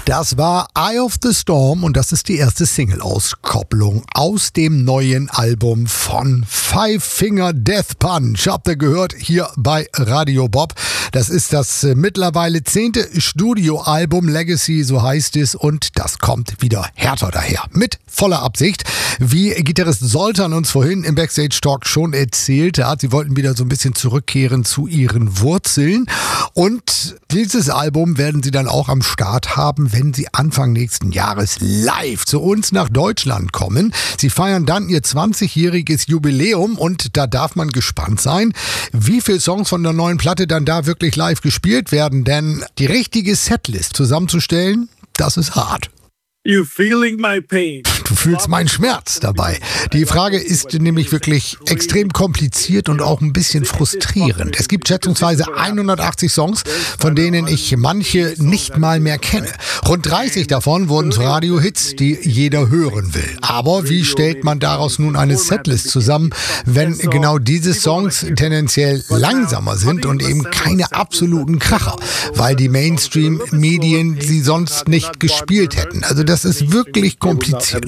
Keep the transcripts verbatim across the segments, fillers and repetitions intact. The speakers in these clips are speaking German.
Das war Eye of the Storm und das ist die erste Single-Auskopplung aus dem neuen Album von Five Finger Death Punch. Habt ihr gehört hier bei Radio Bob. Das ist das mittlerweile zehnte Studioalbum, Legacy, so heißt es, und das kommt wieder härter daher. Mit voller Absicht, wie Gitarrist Soltan uns vorhin im Backstage-Talk schon erzählt hat. Sie wollten wieder so ein bisschen zurückkehren zu ihren Wurzeln und dieses Album werden sie dann auch am Start haben, wenn sie Anfang nächsten Jahres live zu uns nach Deutschland kommen. Sie feiern dann ihr zwanzigjähriges Jubiläum und da darf man gespannt sein, wie viele Songs von der neuen Platte dann da wirklich live gespielt werden, denn die richtige Setlist zusammenzustellen, das ist hart. You feeling my pain. Du fühlst meinen Schmerz dabei. Die Frage ist nämlich wirklich extrem kompliziert und auch ein bisschen frustrierend. Es gibt schätzungsweise hundertachtzig Songs, von denen ich manche nicht mal mehr kenne. Rund dreißig davon wurden zu Radio-Hits, die jeder hören will. Aber wie stellt man daraus nun eine Setlist zusammen, wenn genau diese Songs tendenziell langsamer sind und eben keine absoluten Kracher, weil die Mainstream-Medien sie sonst nicht gespielt hätten? Also das ist wirklich kompliziert.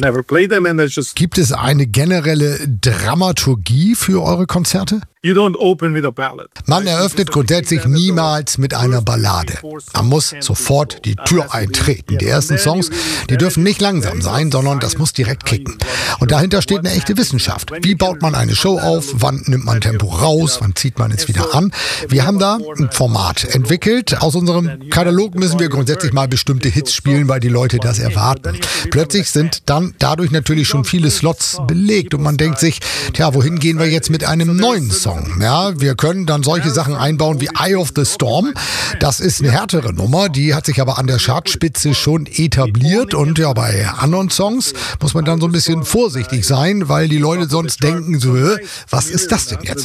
Gibt es eine generelle Dramaturgie für eure Konzerte? You don't open with a ballad. Man eröffnet grundsätzlich niemals mit einer Ballade. Man muss sofort die Tür eintreten. Die ersten Songs, die dürfen nicht langsam sein, sondern das muss direkt kicken. Und dahinter steht eine echte Wissenschaft. Wie baut man eine Show auf? Wann nimmt man Tempo raus? Wann zieht man es wieder an? Wir haben da ein Format entwickelt. Aus unserem Katalog müssen wir grundsätzlich mal bestimmte Hits spielen, weil die Leute das erwarten. Plötzlich sind dann dadurch natürlich schon viele Slots belegt und man denkt sich, tja, wohin gehen wir jetzt mit einem neuen Song? Ja, wir können dann solche Sachen einbauen wie Eye of the Storm. Das ist eine härtere Nummer, die hat sich aber an der Chartspitze schon etabliert und ja, bei anderen Songs muss man dann so ein bisschen vorsichtig sein, weil die Leute sonst denken so, was ist das denn jetzt?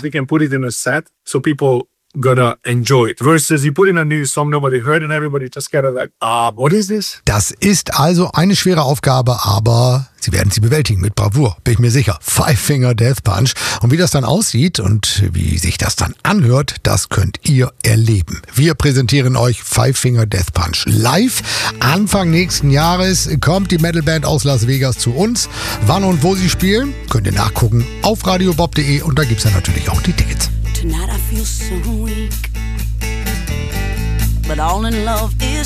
Gotta enjoy it. Versus you put in a new song nobody heard and everybody just kind of like, ah, what is this? Das ist also eine schwere Aufgabe, aber sie werden sie bewältigen mit Bravour, bin ich mir sicher. Five Finger Death Punch. Und wie das dann aussieht und wie sich das dann anhört, das könnt ihr erleben. Wir präsentieren euch Five Finger Death Punch live. Anfang nächsten Jahres kommt die Metalband aus Las Vegas zu uns. Wann und wo sie spielen, könnt ihr nachgucken auf radiobob punkt de und da gibt es ja natürlich auch die Tickets. Tonight I feel so weak, but all in love is